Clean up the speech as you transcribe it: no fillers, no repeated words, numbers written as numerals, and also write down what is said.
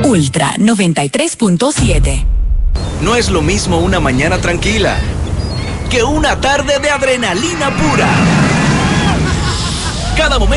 Ultra 93.7. No es lo mismo una mañana tranquila que una tarde de adrenalina pura. Cada momento